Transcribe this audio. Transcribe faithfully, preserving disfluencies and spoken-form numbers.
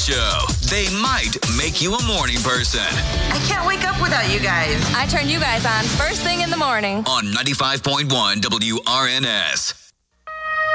Show. They might make you a morning person. I can't wake up without you guys. I turn you guys on first thing in the morning. On ninety-five point one W R N S.